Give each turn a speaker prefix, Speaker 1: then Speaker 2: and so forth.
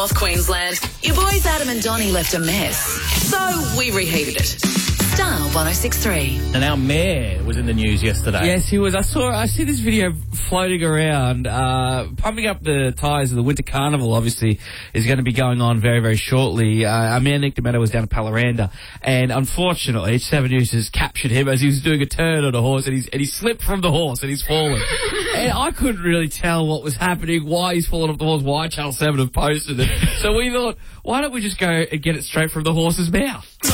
Speaker 1: North Queensland. Your boys Adam and Donnie left a mess, so we reheated it. Star 106.3.
Speaker 2: And our mayor was in the news yesterday.
Speaker 3: Yes, he was. I see this video floating around, pumping up the tyres of the Winter Carnival, obviously, is going to be going on very, very shortly. Our mayor, Nick D'Amato, was down at Palaranda, and unfortunately, H7 News has captured him as he was doing a turn on a horse, and he slipped from the horse, and he's fallen. And I couldn't really tell what was happening, why he's fallen off the horse, why Channel 7 have posted it. So we thought, why don't we just go and get it straight from the horse's mouth?